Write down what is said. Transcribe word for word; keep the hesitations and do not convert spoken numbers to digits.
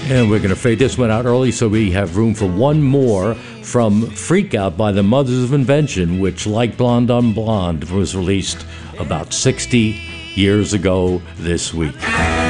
And we're going to fade this one out early so we have room for one more from Freak Out by the Mothers of Invention, which, like Blonde on Blonde, was released about sixty years ago this week.